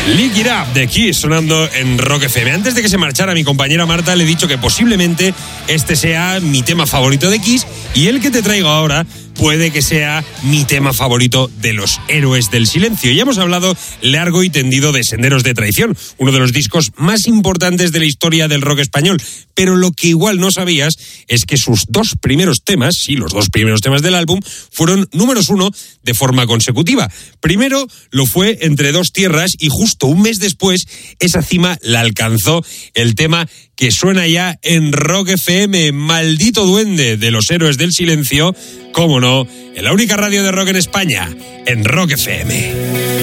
Lick It Up de Kiss sonando en Rock FM. Antes de que se marchara mi compañera Marta, le he dicho que posiblemente este sea mi tema favorito de Kiss, y el que te traigo ahora puede que sea mi tema favorito de Los Héroes del Silencio. Ya hemos hablado largo y tendido de Senderos de Traición, uno de los discos más importantes de la historia del rock español. Pero lo que igual no sabías es que sus dos primeros temas, sí, los dos primeros temas del álbum, fueron números 1 de forma consecutiva. Primero lo fue Entre dos tierras, y justo un mes después esa cima la alcanzó el tema que suena ya en Rock FM, Maldito Duende, de Los Héroes del Silencio, cómo no, en la única radio de rock en España, en Rock FM.